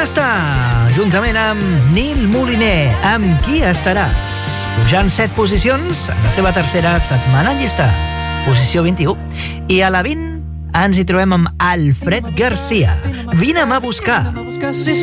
està, juntament amb Nil Moliner, Amb qui estaràs? Pujant 7 posicions en la seva tercera setmana en llista, posició 21. I a la 20 ens hi trobem amb Alfred Garcia, Vine'm a buscar.